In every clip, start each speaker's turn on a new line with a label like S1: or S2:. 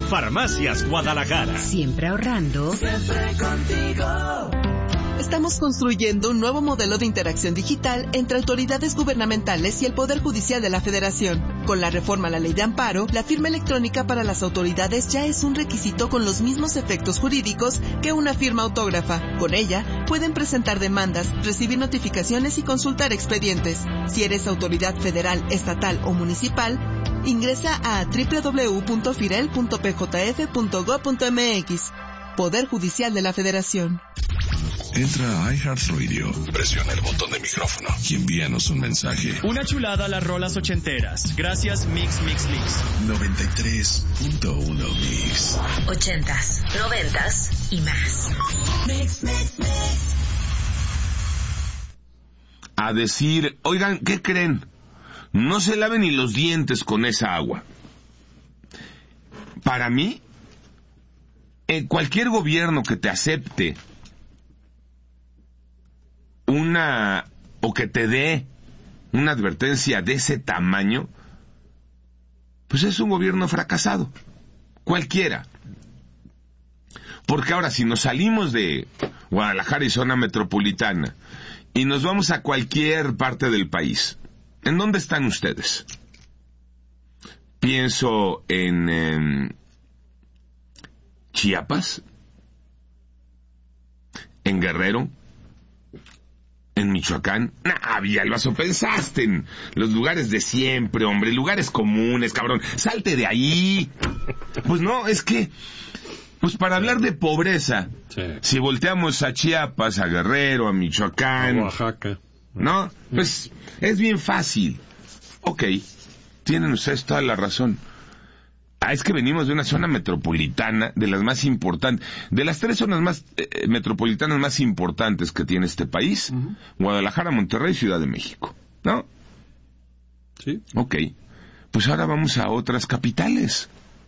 S1: Farmacias Guadalajara.
S2: Siempre ahorrando.
S3: Siempre contigo.
S4: Estamos construyendo un nuevo modelo de interacción digital entre autoridades gubernamentales y el Poder Judicial de la Federación. Con la reforma a la Ley de Amparo, la firma electrónica para las autoridades ya es un requisito con los mismos efectos jurídicos que una firma autógrafa. Con ella, pueden presentar demandas, recibir notificaciones y consultar expedientes. Si eres autoridad federal, estatal o municipal, ingresa a www.firel.pjf.gov.mx. Poder Judicial de la Federación.
S5: Entra a iHeartRadio, presiona el botón de micrófono y envíanos un mensaje.
S6: Una chulada a las rolas ochenteras. Gracias, Mix.
S5: 93.1 Mix.
S2: 80s, 90s y más.
S3: Mix.
S7: A decir, oigan, ¿qué creen? No se laven ni los dientes con esa agua. Para mí, cualquier gobierno que te acepte o que te dé una advertencia de ese tamaño, pues es un gobierno fracasado. Cualquiera. Porque ahora, si nos salimos de Guadalajara y zona metropolitana y nos vamos a cualquier parte del país, ¿en dónde están ustedes? Pienso en Chiapas, en Guerrero, en Michoacán. Villalbazo, pensaste en los lugares de siempre, hombre, lugares comunes, cabrón. Salte de ahí. Pues no, es que, pues para hablar de pobreza, sí, si volteamos a Chiapas, a Guerrero, a Michoacán,
S8: a Oaxaca,
S7: ¿no? Pues es bien fácil. Ok, tienen ustedes toda la razón. Es que venimos de una zona metropolitana, de las más importantes, de las 3 zonas más metropolitanas más importantes que tiene este país, Guadalajara, Monterrey y Ciudad de México, ¿no?
S8: Sí.
S7: Ok, pues ahora vamos a otras capitales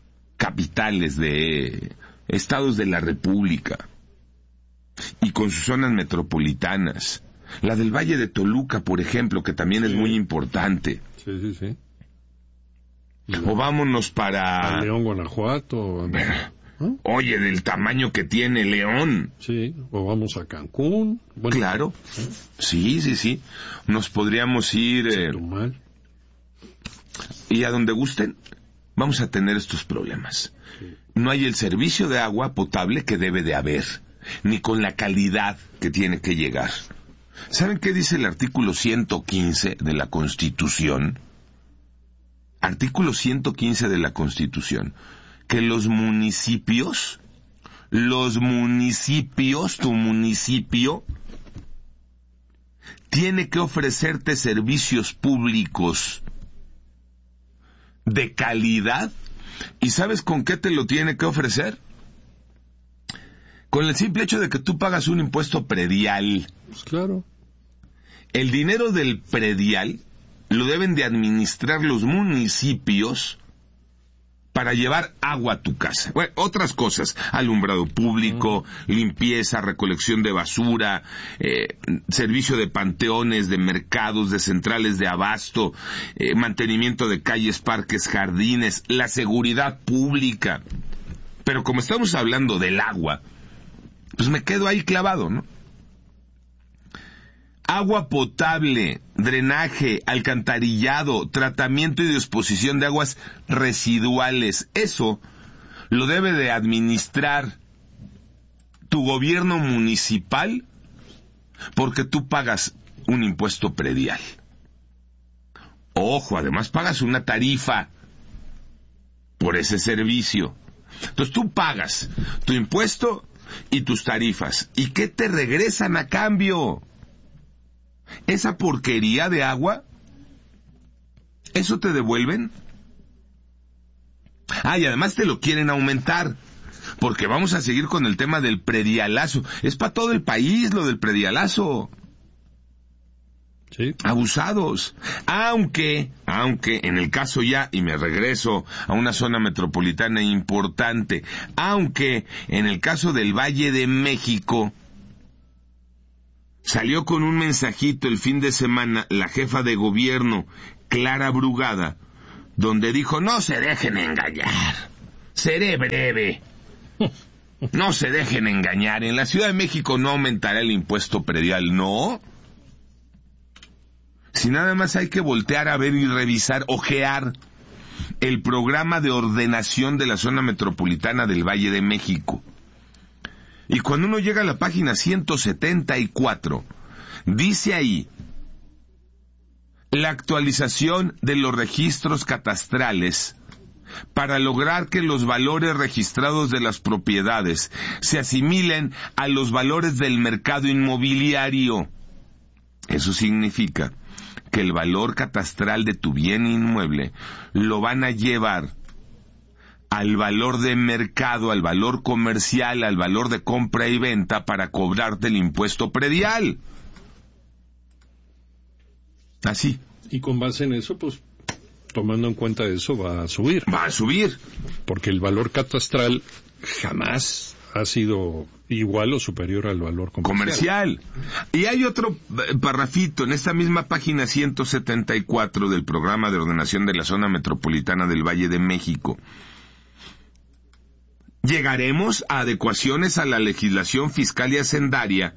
S7: de estados de la República, y con sus zonas metropolitanas. La del Valle de Toluca, por ejemplo, que también es muy importante.
S8: Sí.
S7: O vámonos para
S8: León, Guanajuato.
S7: ¿no? Oye, del tamaño que tiene León.
S8: Sí, o vamos a Cancún.
S7: Bueno, claro. Sí. Nos podríamos ir... y a donde gusten, vamos a tener estos problemas. Sí. No hay el servicio de agua potable que debe de haber, ni con la calidad que tiene que llegar. ¿Saben qué dice el artículo 115 de la Constitución? Artículo 115 de la Constitución, que los municipios, tu municipio, tiene que ofrecerte servicios públicos de calidad. ¿Y sabes con qué te lo tiene que ofrecer? Con el simple hecho de que tú pagas un impuesto predial.
S8: Pues claro.
S7: El dinero del predial lo deben de administrar los municipios para llevar agua a tu casa. Bueno, otras cosas, alumbrado público, limpieza, recolección de basura, servicio de panteones, de mercados, de centrales de abasto, mantenimiento de calles, parques, jardines, la seguridad pública. Pero como estamos hablando del agua, pues me quedo ahí clavado, ¿no? Agua potable, drenaje, alcantarillado, tratamiento y disposición de aguas residuales. Eso lo debe de administrar tu gobierno municipal porque tú pagas un impuesto predial. Ojo, además pagas una tarifa por ese servicio. Entonces tú pagas tu impuesto y tus tarifas. ¿Y qué te regresan a cambio? Esa porquería de agua, ¿eso te devuelven? Y además te lo quieren aumentar, porque vamos a seguir con el tema del predialazo. Es para todo el país lo del predialazo.
S8: Sí.
S7: Abusados. Aunque en el caso ya, y me regreso a una zona metropolitana importante, aunque en el caso del Valle de México, salió con un mensajito el fin de semana la jefa de gobierno, Clara Brugada, donde dijo, no se dejen engañar. Seré breve. No se dejen engañar. En la Ciudad de México no aumentará el impuesto predial, ¿no? Si nada más hay que voltear a ver y revisar, ojear el programa de ordenación de la zona metropolitana del Valle de México. Y cuando uno llega a la página 174, dice ahí: la actualización de los registros catastrales para lograr que los valores registrados de las propiedades se asimilen a los valores del mercado inmobiliario. Eso significa que el valor catastral de tu bien inmueble lo van a llevar al valor de mercado, al valor comercial, al valor de compra y venta para cobrarte el impuesto predial. Así.
S8: Y con base en eso, pues, tomando en cuenta eso, va a subir.
S7: Va a subir.
S8: Porque el valor catastral jamás ha sido igual o superior al valor comercial.
S7: Y hay otro parrafito en esta misma página 174 del Programa de Ordenación de la Zona Metropolitana del Valle de México. Llegaremos a adecuaciones a la legislación fiscal y hacendaria.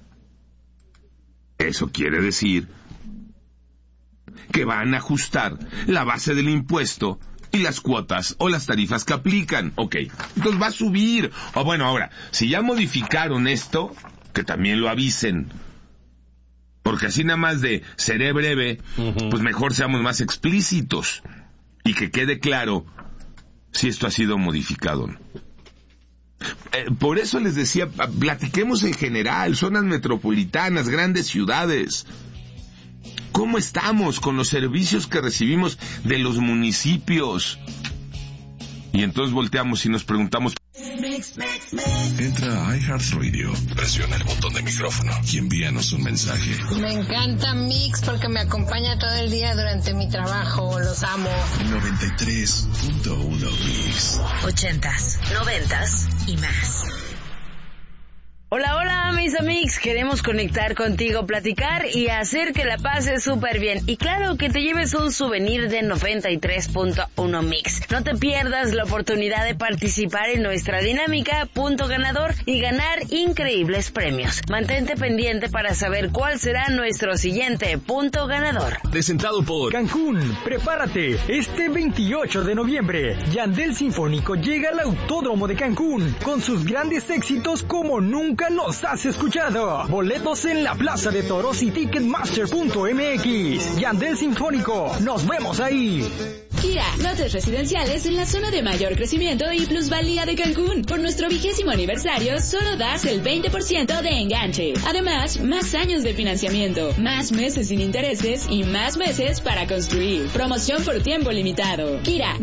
S7: Eso quiere decir que van a ajustar la base del impuesto y las cuotas o las tarifas que aplican. Ok, entonces va a subir. O bueno, ahora, si ya modificaron esto, que también lo avisen. Porque así nada más de seré breve, pues mejor seamos más explícitos y que quede claro si esto ha sido modificado o no. Por eso les decía, platiquemos en general, zonas metropolitanas, grandes ciudades. ¿Cómo estamos con los servicios que recibimos de los municipios? Y entonces volteamos y nos preguntamos...
S5: Entra a iHeartRadio, presiona el botón de micrófono y envíanos un mensaje.
S9: Me encanta Mix porque me acompaña todo el día durante mi trabajo. Los amo.
S5: 93.1 Mix.
S2: 80s, 90s y más.
S10: Hola, hola, mis amigos, queremos conectar contigo, platicar y hacer que la pases súper bien. Y claro, que te lleves un souvenir de 93.1 Mix. No te pierdas la oportunidad de participar en nuestra dinámica Punto Ganador y ganar increíbles premios. Mantente pendiente para saber cuál será nuestro siguiente Punto Ganador.
S11: Presentado por Cancún, prepárate, este 28 de noviembre, Yandel Sinfónico llega al Autódromo de Cancún con sus grandes éxitos como nunca los has escuchado. Boletos en la Plaza de Toros y Ticketmaster.mx. Yandel Sinfónico, nos vemos ahí.
S12: Kia, lotes residenciales en la zona de mayor crecimiento y plusvalía de Cancún. Por nuestro 20º aniversario, solo das el 20% de enganche. Además, más años de financiamiento, más meses sin intereses y más meses para construir. Promoción por tiempo limitado. Kia,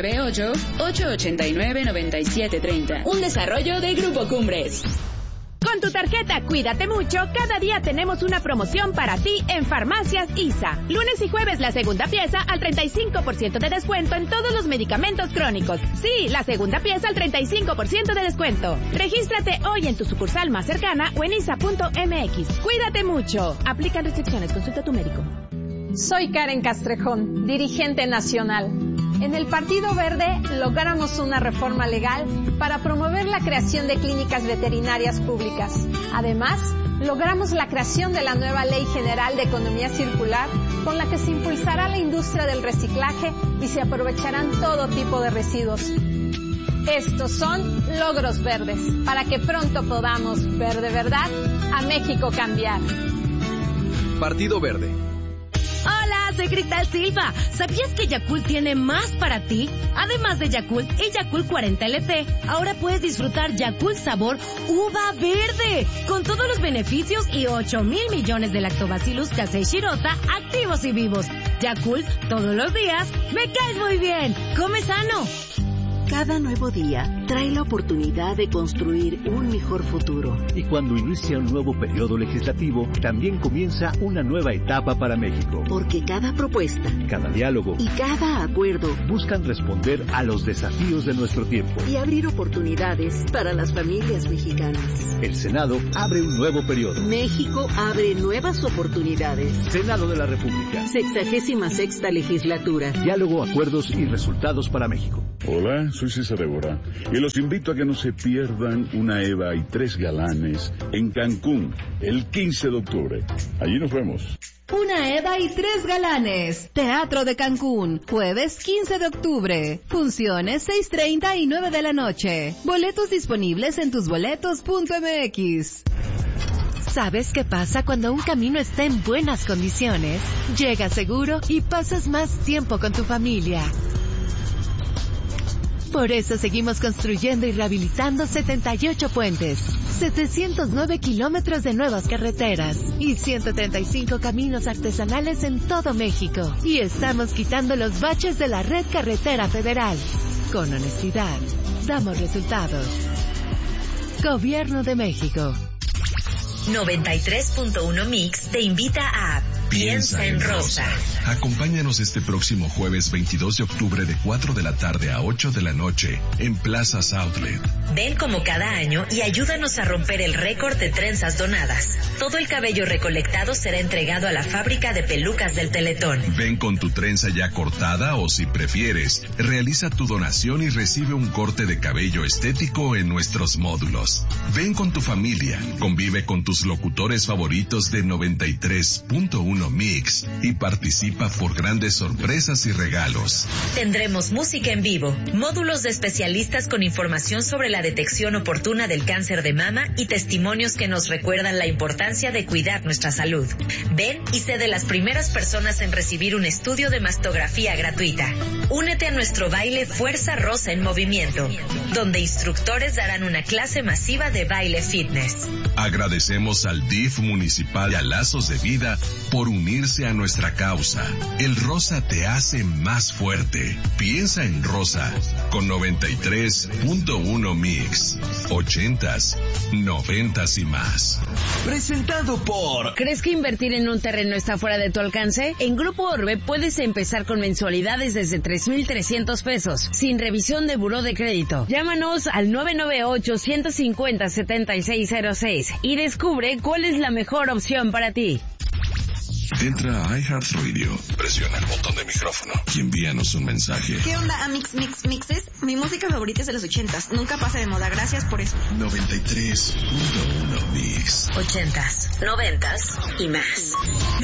S12: 998-889-9730. Un desarrollo de Grupo Cumbres.
S13: Con tu tarjeta Cuídate Mucho, cada día tenemos una promoción para ti en Farmacias ISA. Lunes y jueves la segunda pieza al 35% de descuento en todos los medicamentos crónicos. Sí, la segunda pieza al 35% de descuento. Regístrate hoy en tu sucursal más cercana o en isa.mx. Cuídate mucho. Aplican restricciones. Consulta a tu médico.
S14: Soy Karen Castrejón, dirigente nacional. En el Partido Verde logramos una reforma legal para promover la creación de clínicas veterinarias públicas. Además, logramos la creación de la nueva Ley General de Economía Circular, con la que se impulsará la industria del reciclaje y se aprovecharán todo tipo de residuos. Estos son logros verdes, para que pronto podamos ver de verdad a México cambiar.
S15: Partido Verde.
S16: Hola, soy Cristal Silva. ¿Sabías que Yakult tiene más para ti? Además de Yakult y Yakult 40 LT, ahora puedes disfrutar Yakult sabor uva verde, con todos los beneficios y 8,000 millones de Lactobacillus casei shirota activos y vivos. Yakult, todos los días, me caes muy bien. Come sano.
S2: Cada nuevo día trae la oportunidad de construir un mejor futuro.
S17: Y cuando inicia un nuevo periodo legislativo, también comienza una nueva etapa para México.
S2: Porque cada propuesta,
S17: cada diálogo
S2: y cada acuerdo
S17: buscan responder a los desafíos de nuestro tiempo
S2: y abrir oportunidades para las familias mexicanas.
S17: El Senado abre un nuevo periodo.
S2: México abre nuevas oportunidades.
S17: Senado de la República.
S2: 66ª legislatura.
S17: Diálogo, acuerdos y resultados para México.
S18: Hola, soy César Évora y los invito a que no se pierdan una Eva y 3 galanes en Cancún el 15 de octubre. Allí nos vemos.
S19: Una Eva y 3 galanes. Teatro de Cancún, jueves 15 de octubre. Funciones 6:30 y 9 de la noche. Boletos disponibles en tusboletos.mx.
S16: ¿Sabes qué pasa cuando un camino está en buenas condiciones? Llegas seguro y pasas más tiempo con tu familia. Por eso seguimos construyendo y rehabilitando 78 puentes, 709 kilómetros de nuevas carreteras y 135 caminos artesanales en todo México. Y estamos quitando los baches de la red carretera federal. Con honestidad, damos resultados. Gobierno de México.
S20: 93.1 Mix te invita a Piensa en Rosa.
S5: Acompáñanos este próximo jueves 22 de octubre de 4 de la tarde a 8 de la noche en Plazas Outlet.
S20: Ven como cada año y ayúdanos a romper el récord de trenzas donadas. Todo el cabello recolectado será entregado a la fábrica de pelucas del Teletón.
S5: Ven con tu trenza ya cortada o, si prefieres, realiza tu donación y recibe un corte de cabello estético en nuestros módulos. Ven con tu familia, convive con tus locutores favoritos de 93.1 Mix y participa por grandes sorpresas y regalos.
S20: Tendremos música en vivo, módulos de especialistas con información sobre la detección oportuna del cáncer de mama y testimonios que nos recuerdan la importancia de cuidar nuestra salud. Ven y sé de las primeras personas en recibir un estudio de mastografía gratuita. Únete a nuestro baile Fuerza Rosa en Movimiento, donde instructores darán una clase masiva de baile fitness.
S5: Agradecemos al DIF municipal y a Lazos de Vida por unirse a nuestra causa. El rosa te hace más fuerte. Piensa en Rosa con 93.1 Mix. 80s, 90s y más.
S1: Presentado por...
S10: ¿Crees que invertir en un terreno está fuera de tu alcance? En Grupo Orbe puedes empezar con mensualidades desde 3,300 pesos, sin revisión de buró de crédito. Llámanos al 998-150-7606 y descubre cuál es la mejor opción para ti.
S5: Entra a iHeartRadio, presiona el botón de micrófono y envíanos un mensaje.
S21: ¿Qué onda, Mixes? Mi música favorita es de los 80s. Nunca pasa de moda. Gracias por eso.
S5: 93.1 Mix.
S20: 80s, 90s y más.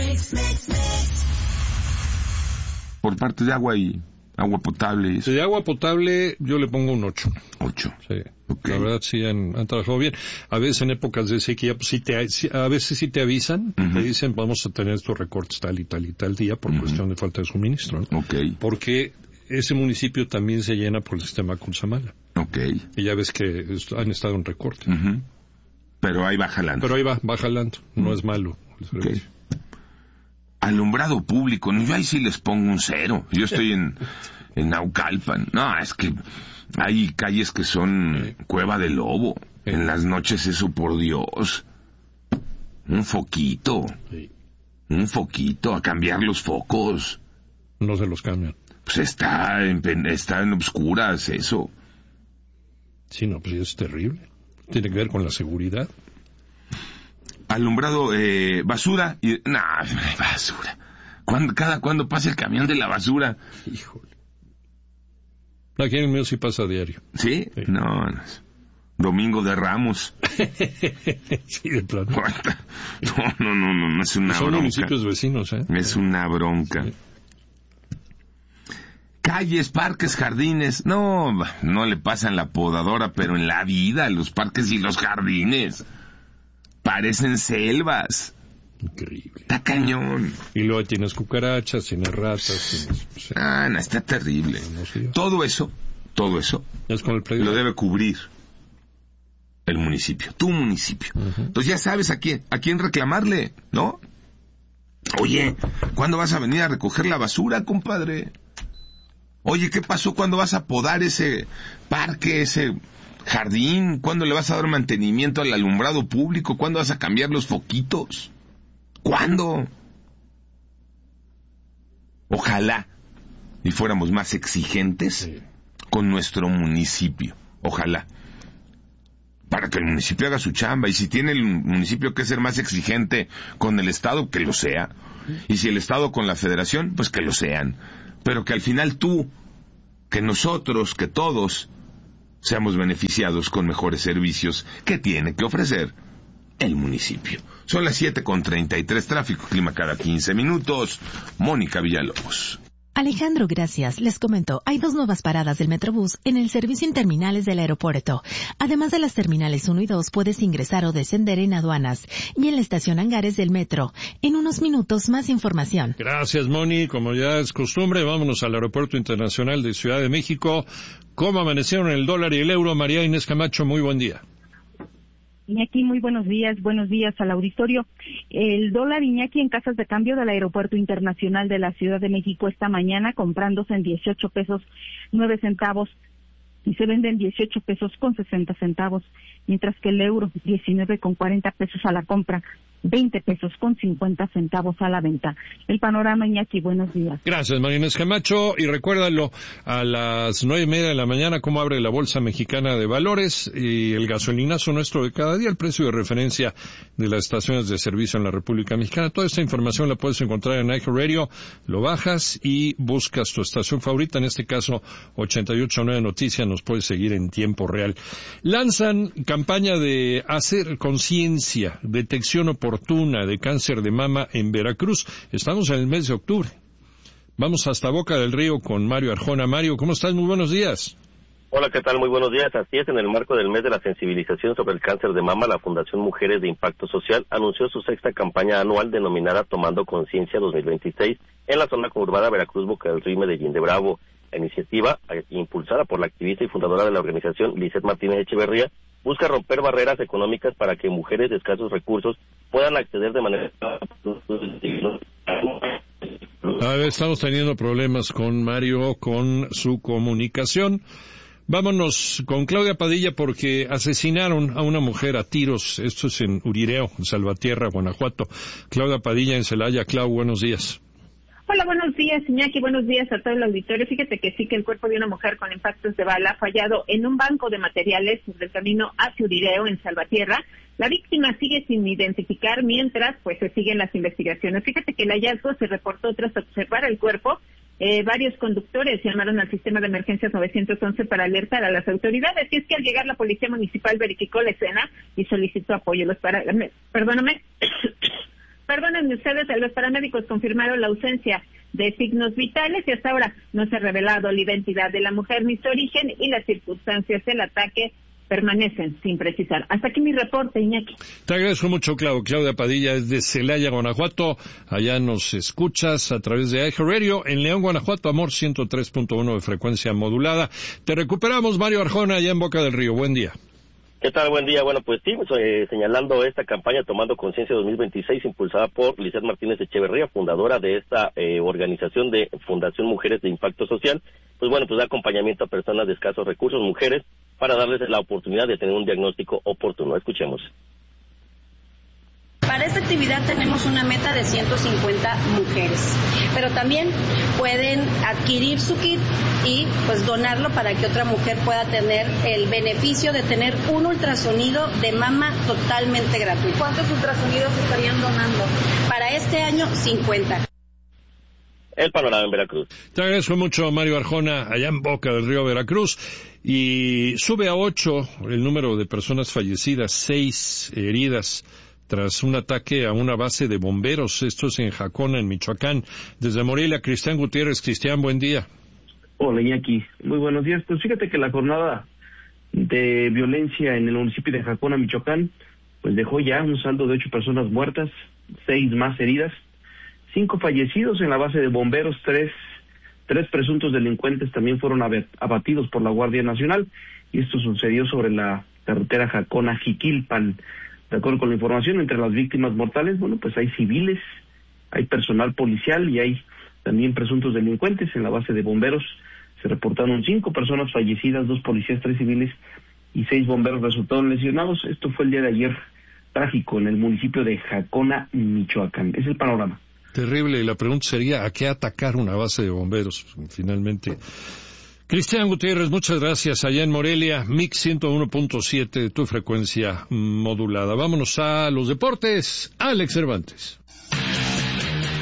S7: Por parte de agua y agua potable.
S8: De agua potable yo le pongo un 8.
S7: 8.
S8: Sí. Okay. La verdad sí han trabajado bien. A veces en épocas de sequía, pues a veces sí te avisan, te dicen vamos a tener estos recortes tal y tal día por cuestión de falta de suministro, ¿no?
S7: Okay.
S8: Porque ese municipio también se llena por el sistema Cutzamala.
S7: Okay.
S8: Y ya ves que han estado en recorte.
S7: Pero ahí va jalando.
S8: Pero ahí va jalando, no es malo.
S7: Okay. Alumbrado público, yo ahí sí les pongo un 0. Yo estoy en Naucalpan. No, es que hay calles que son cueva de lobo. En las noches eso, por Dios. Un foquito. Un foquito, a cambiar los focos.
S8: No se los cambian.
S7: Pues está en obscuras eso.
S8: Sí, no, pues es terrible. Tiene que ver con la seguridad.
S7: Alumbrado, basura y... basura. ¿Cuándo pasa el camión de la basura?
S8: Híjole. Aquí en el mío sí pasa a diario.
S7: ¿Sí? No. Domingo de Ramos.
S8: Sí, de plano.
S7: No, es una bronca.
S8: Son municipios vecinos, ¿eh?
S7: Es una bronca. Sí. Calles, parques, jardines. No le pasan la podadora, pero en la vida, los parques y los jardines parecen selvas.
S8: Increíble.
S7: Está cañón.
S8: Y luego tienes cucarachas, tienes ratas.
S7: Sí. Está terrible. Todo eso
S8: es con el
S7: lo debe cubrir el municipio, tu municipio. Entonces ya sabes a quién reclamarle, ¿no? Oye, ¿cuándo vas a venir a recoger la basura, compadre? Oye, ¿qué pasó cuando vas a podar ese parque, ese jardín? ¿Cuándo le vas a dar mantenimiento al alumbrado público? ¿Cuándo vas a cambiar los foquitos? ¿Cuándo? Ojalá y fuéramos más exigentes con nuestro municipio. Ojalá. Para que el municipio haga su chamba. Y si tiene el municipio que ser más exigente con el Estado, que lo sea. Y si el Estado con la Federación, pues que lo sean. Pero que al final tú, que nosotros, que todos, seamos beneficiados con mejores servicios que tiene que ofrecer el municipio. Son las 7:33, tráfico, clima cada 15 minutos. Mónica Villalobos.
S4: Alejandro, gracias. Les comento, hay 2 nuevas paradas del Metrobús en el servicio en terminales del aeropuerto. Además de las terminales 1 y 2, puedes ingresar o descender en aduanas y en la estación Hangares del metro. En unos minutos, más información.
S8: Gracias, Moni. Como ya es costumbre, vámonos al Aeropuerto Internacional de Ciudad de México. ¿Cómo amanecieron el dólar y el euro? María Inés Camacho, muy buen día.
S22: Iñaki, muy buenos días al auditorio. El dólar, Iñaki, en casas de cambio del Aeropuerto Internacional de la Ciudad de México esta mañana comprándose en 18 pesos 9 centavos y se vende en 18 pesos con 60 centavos, mientras que el euro 19 con 40 pesos a la compra, 20 pesos con 50 centavos a la venta. El panorama, Iñaki, buenos días.
S8: Gracias, María Inés Camacho, y recuérdalo, a las 9:30 de la mañana, cómo abre la Bolsa Mexicana de Valores y el gasolinazo nuestro de cada día, el precio de referencia de las estaciones de servicio en la República Mexicana. Toda esta información la puedes encontrar en iHeartRadio, lo bajas y buscas tu estación favorita, en este caso 88.9 Noticias, nos puedes seguir en tiempo real. Lanzan campaña de hacer conciencia, detección oportuna de cáncer de mama en Veracruz. Estamos en el mes de octubre. Vamos hasta Boca del Río con Mario Arjona. Mario, ¿cómo estás? Muy buenos días.
S23: Hola, ¿qué tal? Muy buenos días. Así es, en el marco del mes de la sensibilización sobre el cáncer de mama, la Fundación Mujeres de Impacto Social anunció su 6ª campaña anual denominada Tomando Conciencia 2026 en la zona conurbada Veracruz, Boca del Río y Medellín de Bravo. La iniciativa, impulsada por la activista y fundadora de la organización, Lizeth Martínez Echeverría, busca romper barreras económicas para que mujeres de escasos recursos puedan acceder de manera...
S8: A ver, estamos teniendo problemas con Mario, con su comunicación. Vámonos con Claudia Padilla porque asesinaron a una mujer a tiros. Esto es en Urireo, en Salvatierra, Guanajuato. Claudia Padilla en Celaya. Clau, buenos días.
S22: Hola, buenos días, Iñaki, buenos días a todo el auditorio. Fíjate que sí, que el cuerpo de una mujer con impactos de bala ha fallado en un banco de materiales del camino hacia Urireo, en Salvatierra. La víctima sigue sin identificar mientras pues se siguen las investigaciones. Fíjate que el hallazgo se reportó tras observar el cuerpo. Varios conductores llamaron al sistema de emergencias 911 para alertar a las autoridades. Y es que al llegar la policía municipal verificó la escena y solicitó apoyo. Perdónenme ustedes, los paramédicos confirmaron la ausencia de signos vitales y hasta ahora no se ha revelado la identidad de la mujer ni su origen, y las circunstancias del ataque permanecen sin precisar. Hasta aquí mi reporte, Iñaki.
S8: Te agradezco mucho, Claudia Padilla, es de Celaya, Guanajuato. Allá nos escuchas a través de iHeartRadio. En León, Guanajuato, Amor 103.1 de frecuencia modulada. Te recuperamos, Mario Arjona, allá en Boca del Río. Buen día.
S23: ¿Qué tal? Buen día. Bueno, pues sí, señalando esta campaña Tomando Conciencia 2026, impulsada por Lizeth Martínez Echeverría, fundadora de esta organización de Fundación Mujeres de Impacto Social, pues bueno, pues da acompañamiento a personas de escasos recursos, mujeres, para darles la oportunidad de tener un diagnóstico oportuno. Escuchemos.
S24: Para esta actividad tenemos una meta de 150 mujeres, pero también pueden adquirir su kit y pues donarlo para que otra mujer pueda tener el beneficio de tener un ultrasonido de mama totalmente gratuito. ¿Cuántos ultrasonidos estarían donando? Para este año, 50.
S23: El panorama en Veracruz.
S8: Te agradezco mucho, Mario Arjona, allá en Boca del Río, Veracruz. Y sube a 8 el número de personas fallecidas, 6 heridas tras un ataque a una base de bomberos. Esto es en Jacona, en Michoacán. Desde Morelia, Cristian Gutiérrez. Cristian, buen día.
S25: Hola, Iñaki. Muy buenos días. Pues fíjate que la jornada de violencia en el municipio de Jacona, Michoacán, pues dejó ya un saldo de 8 personas muertas, 6 más heridas, 5 fallecidos en la base de bomberos, 3 presuntos delincuentes también fueron abatidos por la Guardia Nacional, y esto sucedió sobre la carretera Jacona-Jiquilpan. De acuerdo con la información, entre las víctimas mortales, bueno, pues hay civiles, hay personal policial y hay también presuntos delincuentes. En la base de bomberos se reportaron 5 personas fallecidas, 2 policías, 3 civiles y 6 bomberos resultaron lesionados. Esto fue el día de ayer, trágico, en el municipio de Jacona, Michoacán. Es el panorama.
S8: Terrible, y la pregunta sería, ¿a qué atacar una base de bomberos? Finalmente. Cristian Gutiérrez, muchas gracias. Allá en Morelia, Mix 101.7 de tu frecuencia modulada. Vámonos a los deportes. Alex Cervantes.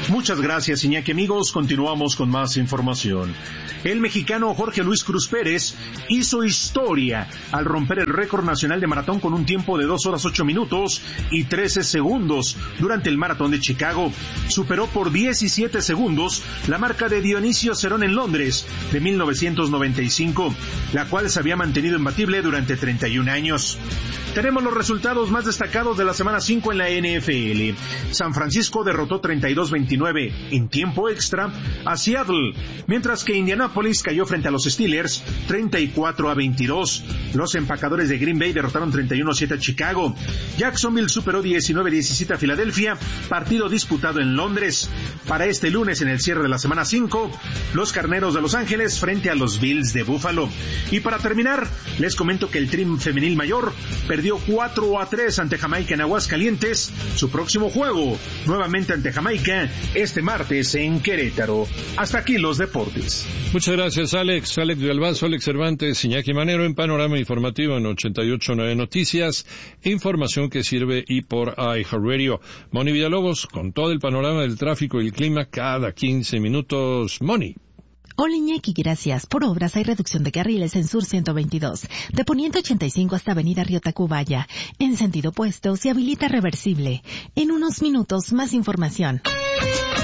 S3: Muchas gracias, Iñaki. Amigos, continuamos con más información. El mexicano Jorge Luis Cruz Pérez hizo historia al romper el récord nacional de maratón con un tiempo de 2 horas 8 minutos y 13 segundos durante el maratón de Chicago. Superó por 17 segundos la marca de Dionisio Cerón en Londres de 1995, la cual se había mantenido imbatible durante 31 años. Tenemos los resultados más destacados de la semana 5 en la NFL. San Francisco derrotó 32-29 en tiempo extra a Seattle, mientras que Indianapolis cayó frente a los Steelers 34-22. Los empacadores de Green Bay derrotaron 31-7 a Chicago. Jacksonville superó 19-17 a Filadelfia, partido disputado en Londres. Para este lunes, en el cierre de la semana 5, los Carneros de Los Ángeles frente a los Bills de Buffalo. Y para terminar, les comento que el Trim femenil mayor perdió 4-3 ante Jamaica en Aguascalientes. Su próximo juego, nuevamente ante Jamaica, este martes en Querétaro. Hasta aquí los deportes.
S8: Muchas gracias, Alex. Alex Villalbazo, Alex Cervantes, Iñaki Manero en Panorama Informativo en 88.9 Noticias. Información que sirve y por iHeartRadio. Moni Villalobos con todo el panorama del tráfico y el clima cada 15 minutos. Moni.
S4: Hola Iñaki, gracias. Por obras hay reducción de carriles en Sur 122, de Poniente 85 hasta Avenida Río Tacubaya. En sentido opuesto se habilita reversible. En unos minutos más información.